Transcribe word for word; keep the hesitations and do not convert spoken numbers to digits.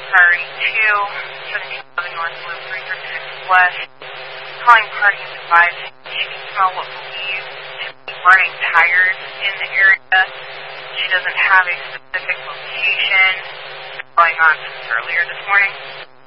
Priority two, seventeen eleven North Loop three thirty-six West. Calling party is advised she can smell what believes to be burning tires in the area. She doesn't have a specific location. It's going on since earlier this morning.